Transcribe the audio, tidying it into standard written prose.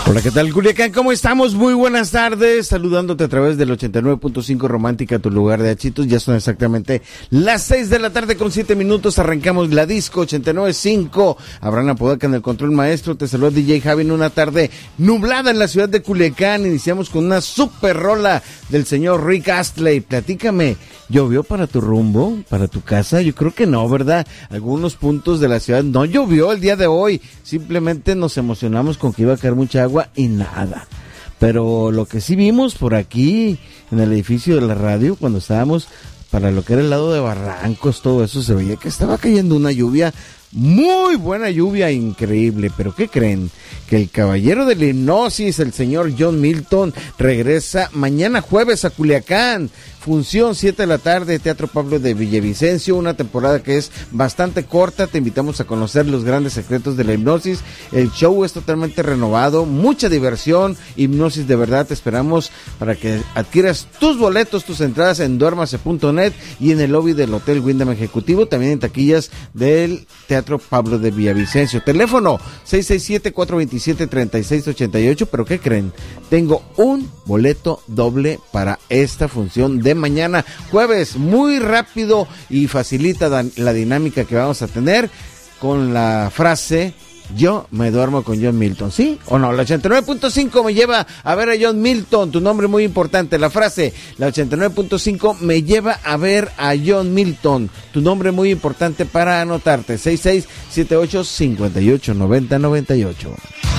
Hola, ¿qué tal, Culiacán? ¿Cómo estamos? Muy buenas tardes, saludándote a través del 89.5 Romántica, tu lugar de achitos. Ya son exactamente las 6 de la tarde con 7 minutos, arrancamos la disco 89.5. Abraham Apodaca en el control maestro, te saluda DJ Javi en una tarde nublada en la ciudad de Culiacán. Iniciamos con una super rola del señor Rick Astley. Platícame, ¿llovió para tu rumbo, para tu casa? Yo creo que no, ¿verdad? Algunos puntos de la ciudad no llovió el día de hoy, simplemente nos emocionamos con que iba a caer mucha agua y nada. Pero lo que sí vimos por aquí en el edificio de la radio, cuando estábamos para lo que era el lado de Barrancos, todo eso, se veía que estaba cayendo una lluvia, muy buena lluvia, increíble. Pero ¿qué creen? Que el caballero de la hipnosis, el señor John Milton, regresa mañana jueves a Culiacán. Función 7 de la tarde, Teatro Pablo de Villavicencio, una temporada que es bastante corta. Te invitamos a conocer los grandes secretos de la hipnosis. El show es totalmente renovado, mucha diversión, hipnosis de verdad. Te esperamos para que adquieras tus boletos, tus entradas en duérmase.net y en el lobby del Hotel Wyndham Ejecutivo, también en taquillas del Teatro Pablo de Villavicencio. Teléfono 667-427-3688. ¿Pero qué creen? Tengo un boleto doble para esta función de mañana jueves, muy rápido y facilita la dinámica que vamos a tener con la frase "yo me duermo con John Milton", ¿sí o no? La 89.5 me lleva a ver a John Milton, tu nombre muy importante. La frase, la 89.5 me lleva a ver a John Milton, tu nombre muy importante para anotarte. 6678-589098.